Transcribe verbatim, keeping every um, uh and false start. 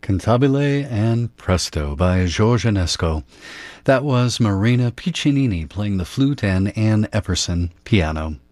Cantabile and Presto by George Enesco. That was Marina Piccinini playing the flute and Ann Epperson piano.